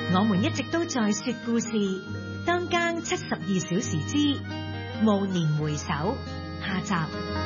我們一直都在說故事，當更72小時之暮年回首下集。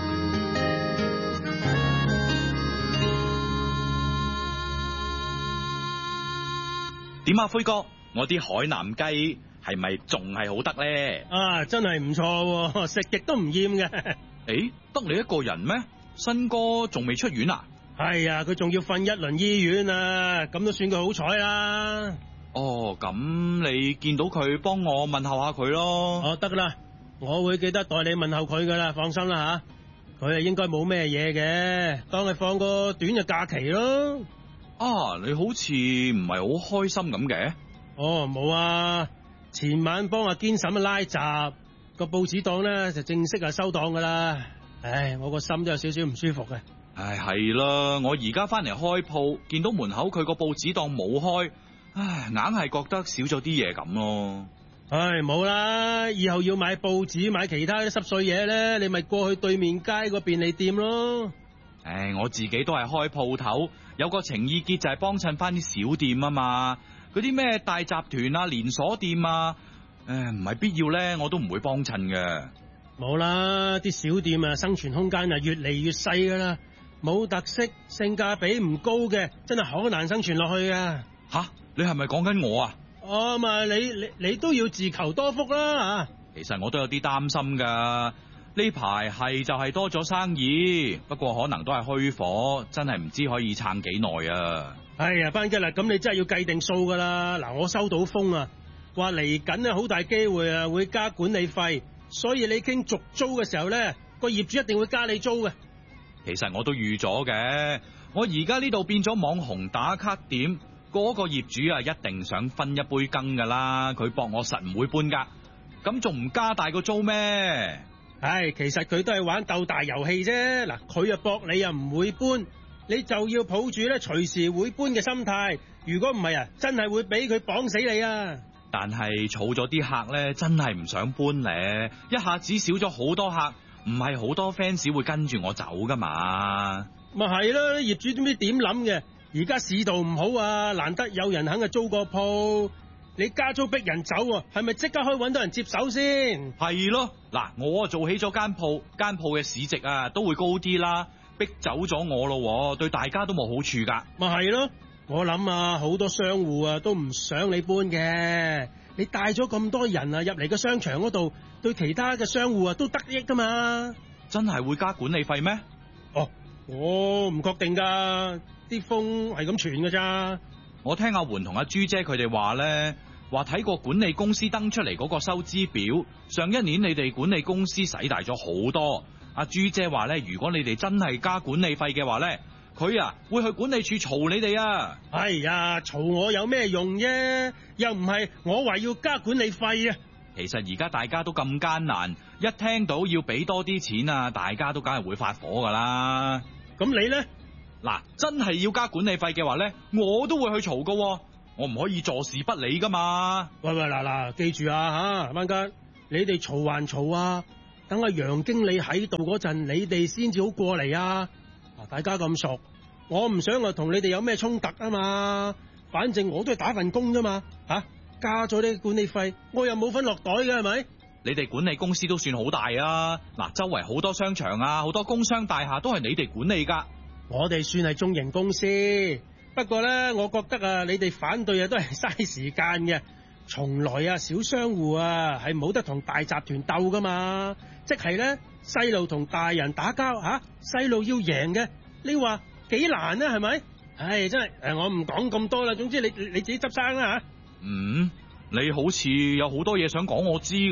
點啊，輝哥，我啲海南雞係咪仲係好得咧？ 啊，真係唔錯，食極都唔厭嘅。 誒，得你一個人咩？新哥仲未出院啊？ 係啊，佢仲要瞓一輪醫院啊，咁都算佢好彩啦。 哦，咁你見到佢，幫我問候下佢咯。 哦，得啦，我會記得代你問候佢噶啦，放心啦吓。佢係應該冇咩嘢嘅，當係放個短嘅假期咯。 啊，你好似唔係好開心咁嘅。 哦，冇啊，前晚幫阿堅嬸拉閘，個報紙檔咧就正式收檔噶啦。唉，我個心都有少少唔舒服嘅。 唉，係啦，我而家翻嚟開鋪，見到門口佢個報紙檔冇開，唉，硬係覺得少咗啲嘢咁咯。 唉，冇啦，以後要買報紙買其他啲濕碎嘢咧，你咪過去對面街個便利店咯。 唉，我自己都係開鋪頭，有個情意結就係幫襯翻啲小店啊嘛，嗰啲咩大集團啊、連鎖店啊，唔係必要咧，我都唔會幫襯嘅。 冇啦，啲小店啊，生存空間啊越嚟越細噶啦，冇特色、性價比唔高嘅，真係好難生存落去啊！ 吓，你係咪講緊我啊？ 哦，咪你都要自求多福啦。 其實我都有啲擔心噶。呢排係就係多咗生意，不過可能都係虛火，真係唔知可以撐幾耐啊！ 哎呀，班吉啦，咁你真係要計定數噶啦。嗱，我收到風啊，話嚟緊啊，好大機會啊會加管理費，所以你傾續租嘅時候咧，個業主一定會加你租嘅。 其實我都預咗嘅，我而家呢度變咗網紅打卡點，嗰個業主啊一定想分一杯羹噶啦，佢搏我實唔會搬噶，咁仲唔加大個租咩？ 唉，其實佢都係玩鬥大遊戲啫。嗱，佢又搏你又唔會搬，你就要抱住咧隨時會搬嘅心態。如果唔係啊，真係會俾佢綁死你啊！ 但係儲咗啲客咧，真係唔想搬咧，一下子少咗好多客，唔係好多 fans 會跟住我走噶嘛。 咪係咯，業主都唔知點諗嘅。而家市道唔好啊，難得有人肯租個鋪。你加租逼人走，係咪即刻可以搵到人接手先？ 係咯，嗱，我做起咗間鋪嘅市值啊都會高啲啦，逼走咗我咯，對大家都冇好處噶。 咪係咯，我諗啊，好多商戶啊都唔想你搬嘅。你帶咗咁多人啊入嚟個商場嗰度，對其他嘅商戶啊都得益噶嘛。 真係會加管理費咩？ 哦，我唔確定噶，啲風係咁傳噶咋。 我聽阿媛同阿朱姐佢哋話咧，話睇過管理公司登出嚟嗰個收支表，上一年你哋管理公司使大咗好多。阿朱姐話咧，如果你哋真係加管理費嘅話咧，佢啊會去管理處嘈你哋啊。 哎呀，嘈我有咩用啫？又唔係我話要加管理費啊。 其實而家大家都咁艱難，一聽到要俾多啲錢啊，大家都梗係會發火噶啦。 咁你咧？ 嗱，真係要加管理費嘅話咧，我都會去嘈噶，我唔可以坐視不理噶嘛。 喂，嗱，記住啊吓，班吉，你哋嘈還嘈啊，等阿楊經理喺度嗰陣，你哋先至好過嚟啊。大家咁熟，我唔想啊同你哋有咩衝突啊嘛。反正我都係打份工啫嘛，加咗啲管理費，我又冇份落袋嘅係咪？ 你哋管理公司都算好大啊，嗱，周圍好多商場啊，好多工商大廈都係你哋管理噶。 我哋算係中型公司，不過咧，我覺得啊，你哋反對啊都係嘥時間嘅。從來啊，小商戶啊係冇得同大集團鬥噶嘛，即係咧細路同大人打交吓，細路要贏嘅，你話幾難啊？係咪？唉，真係我唔講咁多啦。總之你自己執生啦吓。 你好似有好多嘢想講我知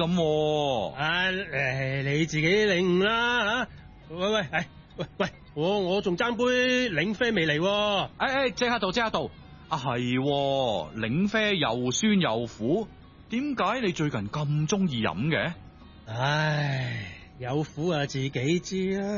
咁。 你自己領悟啦吓。喂，我仲爭杯檸啡未嚟。 即刻到。啊係，檸啡又酸又苦，點解你最近咁中意飲嘅？ 唉，有苦啊自己知啦。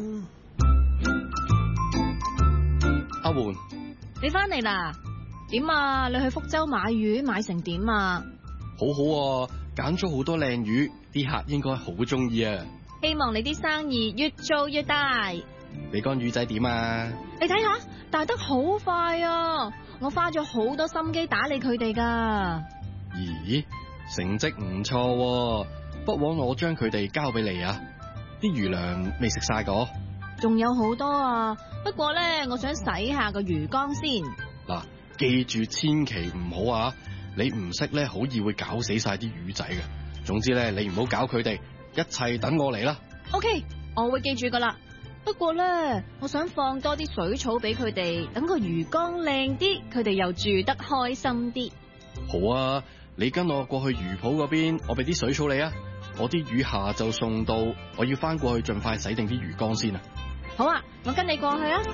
阿媛， 你翻嚟啦？點啊？你去福州買魚買成點啊？ 好好啊，揀咗好多靚魚，啲客應該好中意啊。 希望你啲生意越做越大。 你乾魚仔點啊？ 你睇下，大得好快啊！我花咗好多心機打理佢哋噶。 咦，成績唔錯喎，不枉我將佢哋交俾你啊！啲魚糧未食晒個？ 仲有好多啊，不過咧，我想洗下個魚缸先。 嗱，記住千祈唔好啊！你唔識咧，好易會搞死晒啲魚仔嘅。總之咧，你唔好搞佢哋，一切等我嚟啦。 OK，我會記住噶啦。不過咧，我想放多啲水草俾佢哋，等個魚缸靚啲，佢哋又住得開心啲。 好啊，你跟我過去魚鋪嗰邊，我俾啲水草你啊。我啲魚下晝送到，我要翻過去盡快洗定啲魚缸先啊。 好啊，我跟你過去啊。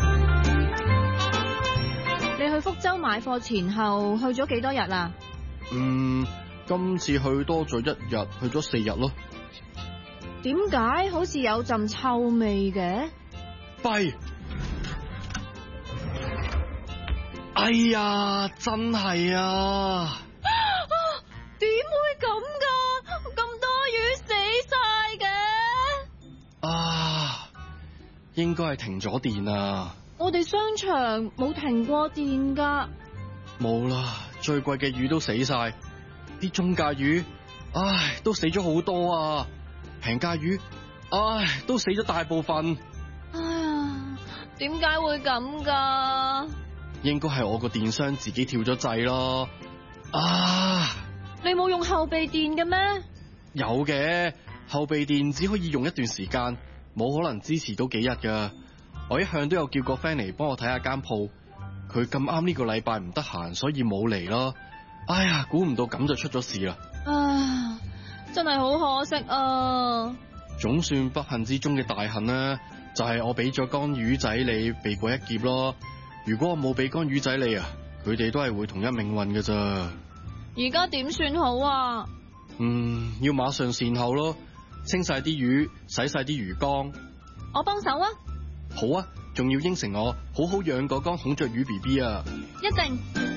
你去福州買貨前後去咗幾多日啊？ 今次去多咗1日，去咗4日咯。 點解好似有陣臭味嘅？ 弊！哎呀，真係啊！ 點會咁噶？咁多魚死晒嘅？ 啊，應該係停咗電啊！ 我哋商場冇停過電噶。 冇啦，最貴嘅魚都死晒，啲中價魚，唉，都死咗好多啊！平價魚，唉，都死咗大部分。 哎呀，點解會咁噶？ 應該係我個電箱自己跳咗掣咯。啊！ 你冇用後備電嘅咩？ 有嘅，後備電只可以用一段時間，冇可能支持到幾日噶。我一向都有叫個 friend 嚟幫我睇下間鋪，佢咁啱呢個禮拜唔得閒，所以冇嚟咯。哎呀，估唔到咁就出咗事啦。 啊，真係好可惜啊！ 總算不幸之中嘅大幸啦，就係我俾咗乾魚仔你避過一劫咯。如果我冇俾乾魚仔你啊，佢哋都係會同一命運噶咋。 而家點算好啊？ 要馬上善後咯，清晒啲魚，洗晒啲魚缸。 我幫手啊！ 好啊，仲要應承我好好養嗰缸孔雀魚 BB 啊！ 一定。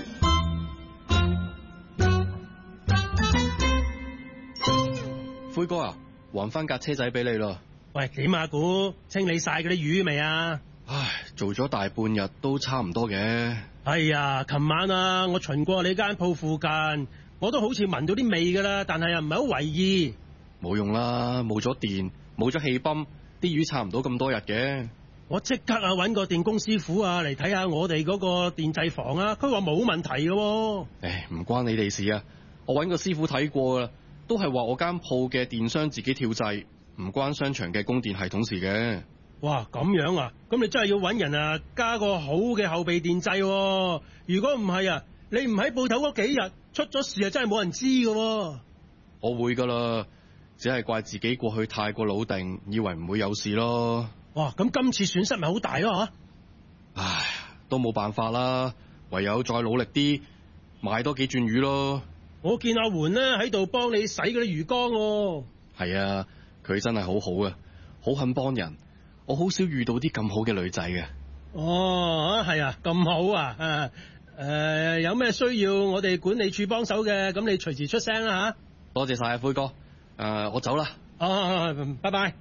灰哥啊，還翻架車仔俾你咯。 喂，點啊？估清理晒嗰啲魚未啊？ 唉，做咗大半日都差唔多嘅。 哎呀，琴晚啊，我巡過你間鋪附近，我都好似聞到啲味噶啦，但係又唔係好為意。 冇用啦，冇咗電，冇咗氣泵，啲魚差唔到咁多日嘅。 我即刻啊搵個電工師傅啊嚟睇下我哋嗰個電制房啊，佢話冇問題嘅。 唉，唔關你哋事啊，我搵個師傅睇過啦，都係話我間鋪嘅電箱自己跳掣，唔關商場嘅供電系統事嘅。 哇，咁樣啊？咁你真係要搵人啊加個好嘅後備電掣喎。如果唔係啊，你唔喺鋪頭嗰幾日出咗事啊，真係冇人知嘅。 我會噶啦，只係怪自己過去太過老定，以為唔會有事咯。 哇，咁今次損失咪好大咯吓？ 唉，都冇辦法啦，唯有再努力啲，買多幾轉魚咯。 我見阿媛咧喺度幫你洗嗰啲魚缸喎。 係啊，佢真係好好啊，好肯幫人。我好少遇到啲咁好嘅女仔嘅。 哦，係啊，咁好啊。有咩需要我哋管理處幫手嘅，咁你隨時出聲啦吓。 多謝晒啊，灰哥。我走啦。 拜拜。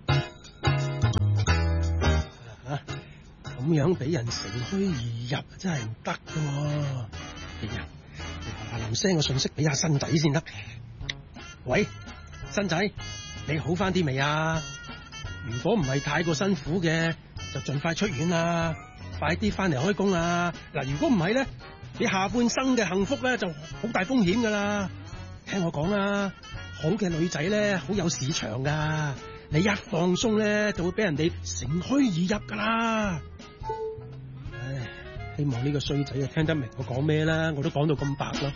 咁樣俾人乘虛而入真係唔得噶。哎呀，臨 send 個信息俾阿新仔先得。喂，新仔，你好翻啲未啊？如果唔係太過辛苦嘅，就盡快出院啦，快啲翻嚟開工啦。嗱，如果唔係咧，你下半生嘅幸福咧就好大風險噶啦。聽我講啊，好嘅女仔咧好有市場噶，你一放鬆咧就會俾人哋乘虛而入噶啦。唉，希望呢個衰仔啊聽得明我講咩啦，我都講到咁白啦。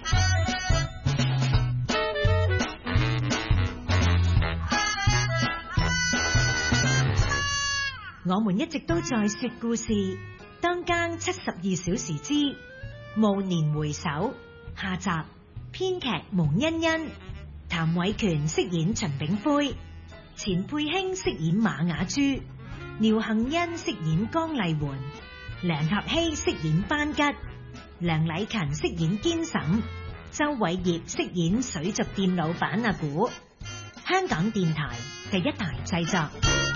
我們一直都在說故事，當更72小時之暮年回首下集，編劇蒙欣欣，譚偉權飾演秦炳輝，錢佩卿飾演馬雅珠，廖幸欣飾演江麗媛，梁合希飾演班吉，梁禮勤飾演堅嬸，周偉業飾演水族店老闆阿古。香港電台第一台製作。